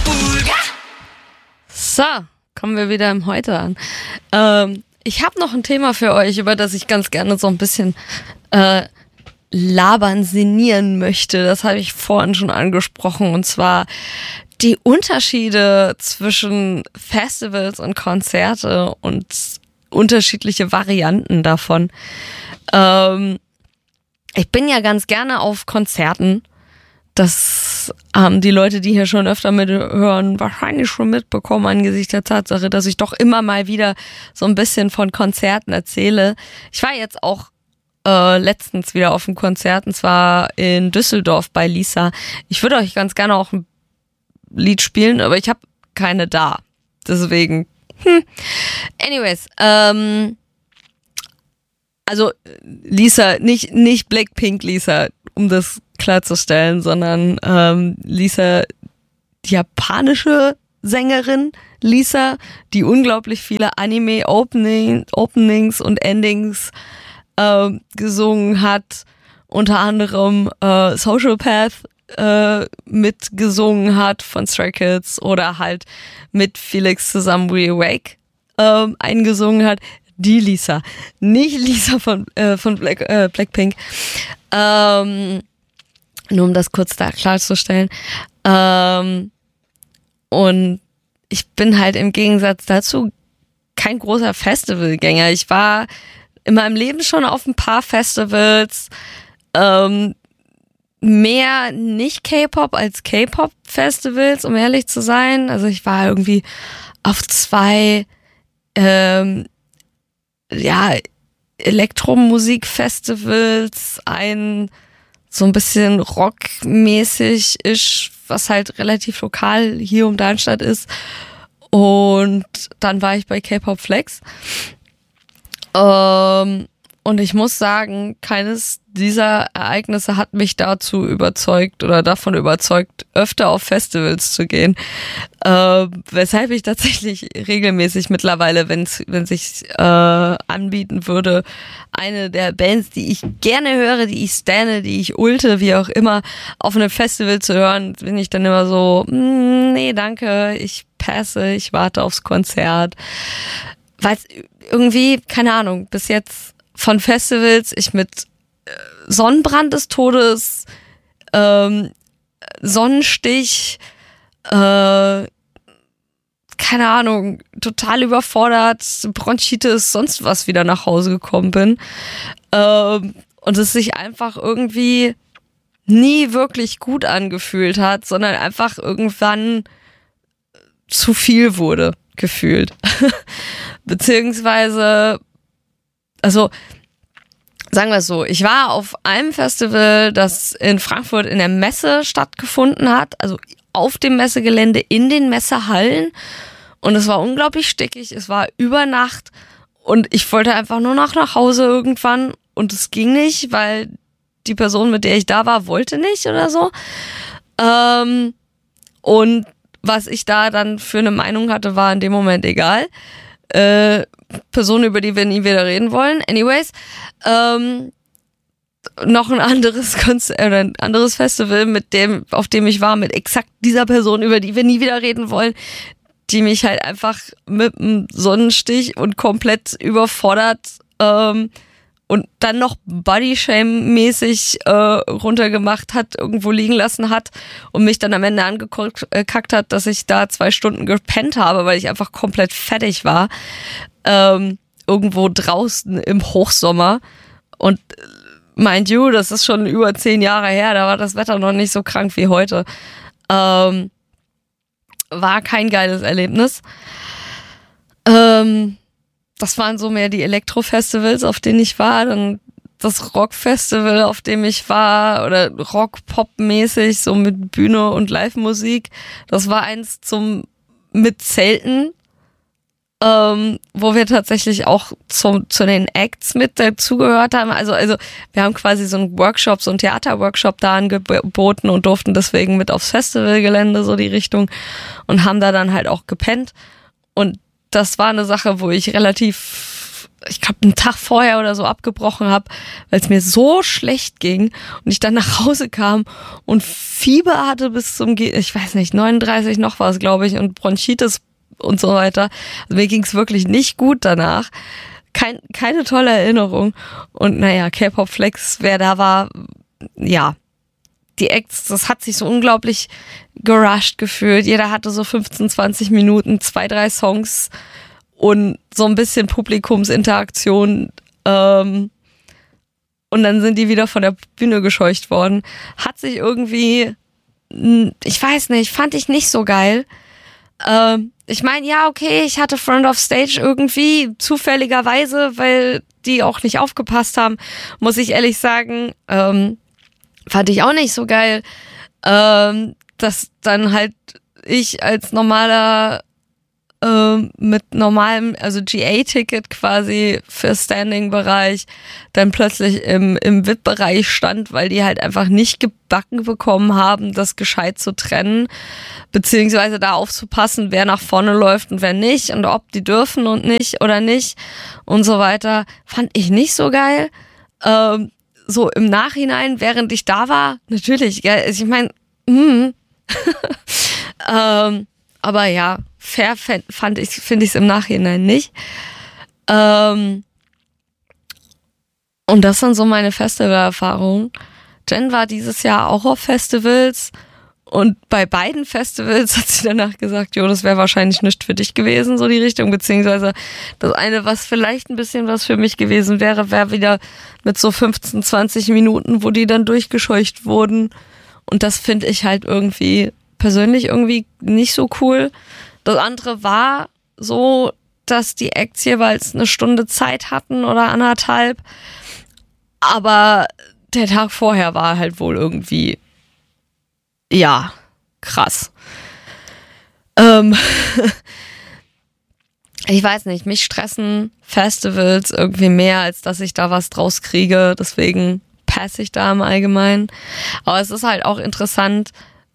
So, kommen wir wieder im Heute an. Ich habe noch ein Thema für euch, über das ich ganz gerne so ein bisschen sinnieren möchte. Das habe ich vorhin schon angesprochen, und zwar die Unterschiede zwischen Festivals und Konzerte und unterschiedliche Varianten davon. Ich bin ja ganz gerne auf Konzerten. Das haben die Leute, die hier schon öfter mithören, wahrscheinlich schon mitbekommen angesichts der Tatsache, dass ich doch immer mal wieder so ein bisschen von Konzerten erzähle. Ich war jetzt auch letztens wieder auf einem Konzert, und zwar in Düsseldorf bei Lisa. Ich würde euch ganz gerne auch ein Lied spielen, aber ich habe keine da. Deswegen. Anyways, also Lisa, nicht Blackpink Lisa, um das klarzustellen, sondern Lisa, die japanische Sängerin Lisa, die unglaublich viele Anime-Openings und Endings gesungen hat, unter anderem Social Path mitgesungen hat von Stray Kids oder halt mit Felix zusammen We Awake eingesungen hat. Die Lisa, nicht Lisa von Blackpink. Nur um das kurz da klarzustellen. Und ich bin halt im Gegensatz dazu kein großer Festivalgänger. Ich war in meinem Leben schon auf ein paar Festivals, mehr nicht K-Pop als K-Pop-Festivals, um ehrlich zu sein. Also ich war irgendwie auf 2 Elektromusikfestivals, ein so ein bisschen rockmäßig ist, was halt relativ lokal hier um Darmstadt ist. Und dann war ich bei K-Pop Flex. Und ich muss sagen, keines dieser Ereignisse hat mich dazu überzeugt oder davon überzeugt, öfter auf Festivals zu gehen. Weshalb ich tatsächlich regelmäßig mittlerweile, wenn sich anbieten würde, eine der Bands, die ich gerne höre, die ich stanne, die ich ulte, wie auch immer, auf einem Festival zu hören, bin ich dann immer so, nee, danke, ich passe, ich warte aufs Konzert. Weil irgendwie, keine Ahnung, bis jetzt von Festivals ich mit Sonnenbrand des Todes, Sonnenstich, keine Ahnung, total überfordert, Bronchitis, sonst was wieder nach Hause gekommen bin. Und es sich einfach irgendwie nie wirklich gut angefühlt hat, sondern einfach irgendwann zu viel wurde, gefühlt. Beziehungsweise, also sagen wir es so, ich war auf einem Festival, das in Frankfurt in der Messe stattgefunden hat, also auf dem Messegelände, in den Messehallen, und es war unglaublich stickig, es war über Nacht und ich wollte einfach nur noch nach Hause irgendwann und es ging nicht, weil die Person, mit der ich da war, wollte nicht oder so. Und was ich da dann für eine Meinung hatte, war in dem Moment egal. Personen, über die wir nie wieder reden wollen. Anyways, noch ein anderes Konzert oder ein anderes Festival, auf dem ich war, mit exakt dieser Person, über die wir nie wieder reden wollen, die mich halt einfach mit einem Sonnenstich und komplett überfordert und dann noch Bodyshame-mäßig runtergemacht hat, irgendwo liegen lassen hat und mich dann am Ende angekackt hat, dass ich da 2 Stunden gepennt habe, weil ich einfach komplett fertig war. Irgendwo draußen im Hochsommer. Und mind you, das ist schon über 10 Jahre her, da war das Wetter noch nicht so krank wie heute. War kein geiles Erlebnis. Das waren so mehr die Elektro-Festivals, auf denen ich war. Dann das Rock-Festival, auf dem ich war, oder Rock-Pop-mäßig, so mit Bühne und Live-Musik. Das war eins mit Zelten, wo wir tatsächlich auch zu den Acts mit dazugehört haben. Also wir haben quasi so einen Workshop, so einen Theaterworkshop da angeboten und durften deswegen mit aufs Festivalgelände, so die Richtung, und haben da dann halt auch gepennt. Und das war eine Sache, wo ich relativ ich glaube, einen Tag vorher oder so abgebrochen habe, weil es mir so schlecht ging und ich dann nach Hause kam und Fieber hatte bis zum, ich weiß nicht, 39 noch was, glaube ich, und Bronchitis und so weiter. Also mir ging es wirklich nicht gut danach. Keine tolle Erinnerung. Und naja, K-Pop Flex, wer da war, ja, die Acts, das hat sich so unglaublich gerusht gefühlt. Jeder hatte so 15, 20 Minuten, 2, 3 Songs und so ein bisschen Publikumsinteraktion. Und dann sind die wieder von der Bühne gescheucht worden. Hat sich irgendwie, ich weiß nicht, fand ich nicht so geil. Ich meine, ja, okay, ich hatte Front of Stage irgendwie zufälligerweise, weil die auch nicht aufgepasst haben, muss ich ehrlich sagen. Fand ich auch nicht so geil, dass dann halt ich als normaler mit normalem, also GA-Ticket quasi für Standing-Bereich dann plötzlich im VIP-Bereich stand, weil die halt einfach nicht gebacken bekommen haben, das gescheit zu trennen, beziehungsweise da aufzupassen, wer nach vorne läuft und wer nicht und ob die dürfen und nicht oder nicht und so weiter. Fand ich nicht so geil. So im Nachhinein, während ich da war, natürlich, gell, ich meine, aber ja, fair finde ich es im Nachhinein nicht. Und das sind so meine Festivalerfahrungen. Jen war dieses Jahr auch auf Festivals und bei beiden Festivals hat sie danach gesagt, jo, das wäre wahrscheinlich nicht für dich gewesen, so die Richtung, beziehungsweise das eine, was vielleicht ein bisschen was für mich gewesen wäre, wäre wieder mit so 15, 20 Minuten, wo die dann durchgescheucht wurden und das finde ich halt irgendwie persönlich irgendwie nicht so cool. Das andere war so, dass die Acts jeweils eine Stunde Zeit hatten oder 1,5. Aber der Tag vorher war halt wohl irgendwie, ja, krass. Ich weiß nicht, mich stressen Festivals irgendwie mehr, als dass ich da was draus kriege. Deswegen passe ich da im Allgemeinen. Aber es ist halt auch interessant,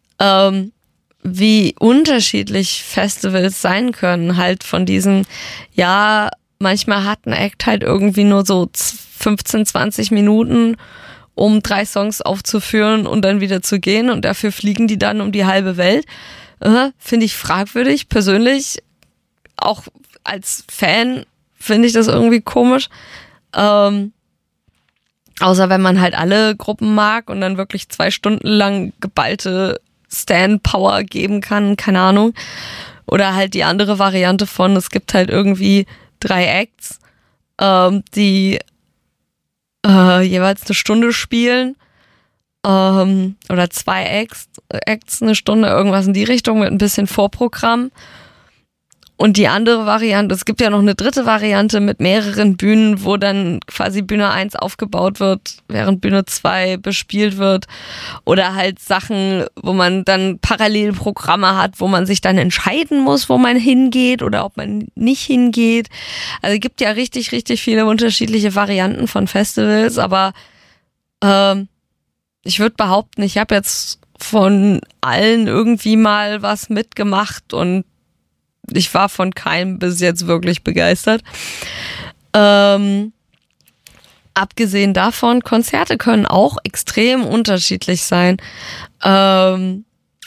wie unterschiedlich Festivals sein können, halt von diesen, ja, manchmal hat ein Act halt irgendwie nur so 15, 20 Minuten, um 3 Songs aufzuführen und dann wieder zu gehen und dafür fliegen die dann um die halbe Welt. Finde ich fragwürdig, persönlich, auch als Fan finde ich das irgendwie komisch. Außer wenn man halt alle Gruppen mag und dann wirklich 2 Stunden lang geballte Stand-Power geben kann, keine Ahnung. Oder halt die andere Variante von, es gibt halt irgendwie 3 Acts, die jeweils 1 Stunde spielen, oder 2 Acts 1 Stunde, irgendwas in die Richtung mit ein bisschen Vorprogramm. Und die andere Variante, es gibt ja noch eine dritte Variante mit mehreren Bühnen, wo dann quasi Bühne 1 aufgebaut wird, während Bühne 2 bespielt wird. Oder halt Sachen, wo man dann Parallelprogramme hat, wo man sich dann entscheiden muss, wo man hingeht oder ob man nicht hingeht. Also es gibt ja richtig, richtig viele unterschiedliche Varianten von Festivals, aber ich würde behaupten, ich habe jetzt von allen irgendwie mal was mitgemacht und ich war von keinem bis jetzt wirklich begeistert. Abgesehen davon, Konzerte können auch extrem unterschiedlich sein. Wenn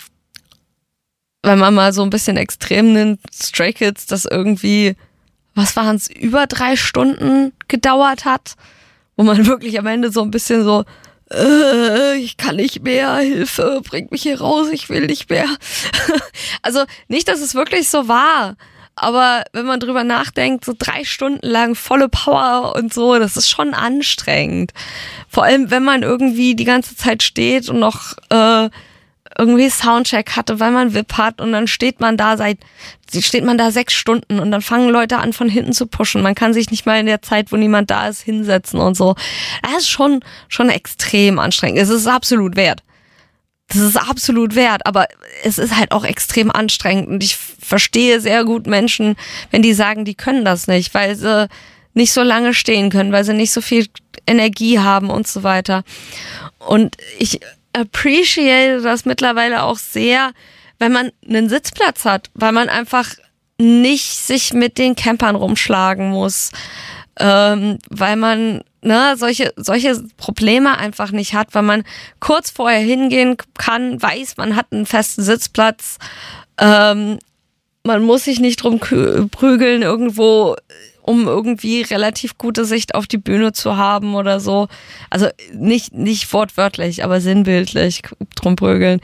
man mal so ein bisschen extrem nimmt, Stray Kids, das irgendwie, was waren es, über 3 Stunden gedauert hat, wo man wirklich am Ende so ein bisschen so, ich kann nicht mehr, Hilfe, bringt mich hier raus, ich will nicht mehr. Also nicht, dass es wirklich so war, aber wenn man drüber nachdenkt, so 3 Stunden lang volle Power und so, das ist schon anstrengend. Vor allem, wenn man irgendwie die ganze Zeit steht und noch irgendwie Soundcheck hatte, weil man VIP hat und dann steht man da 6 Stunden und dann fangen Leute an von hinten zu pushen. Man kann sich nicht mal in der Zeit, wo niemand da ist, hinsetzen und so. Das ist schon extrem anstrengend. Es ist absolut wert. Das ist absolut wert, aber es ist halt auch extrem anstrengend und ich verstehe sehr gut Menschen, wenn die sagen, die können das nicht, weil sie nicht so lange stehen können, weil sie nicht so viel Energie haben und so weiter. Und ich appreciate das mittlerweile auch sehr, wenn man einen Sitzplatz hat, weil man einfach nicht sich mit den Campern rumschlagen muss. weil man solche Probleme einfach nicht hat, weil man kurz vorher hingehen kann, weiß, man hat einen festen Sitzplatz, man muss sich nicht drum prügeln irgendwo, um irgendwie relativ gute Sicht auf die Bühne zu haben oder so. Also nicht wortwörtlich, aber sinnbildlich drum prügeln.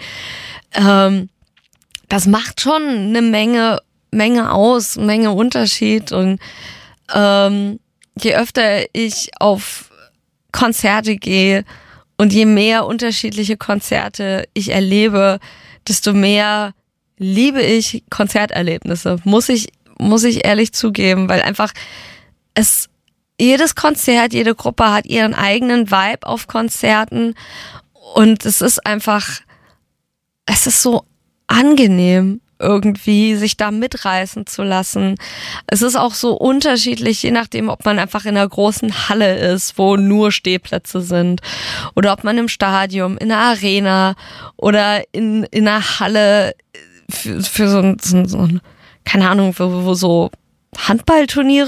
Das macht schon eine Menge aus, eine Menge Unterschied. Und je öfter ich auf Konzerte gehe und je mehr unterschiedliche Konzerte ich erlebe, desto mehr liebe ich Konzerterlebnisse, muss ich ehrlich zugeben, weil einfach jedes Konzert, jede Gruppe hat ihren eigenen Vibe auf Konzerten und es ist so angenehm irgendwie, sich da mitreißen zu lassen. Es ist auch so unterschiedlich, je nachdem, ob man einfach in einer großen Halle ist, wo nur Stehplätze sind, oder ob man im Stadion, in einer Arena oder in einer Halle für so ein keine Ahnung, wo so Handballturniere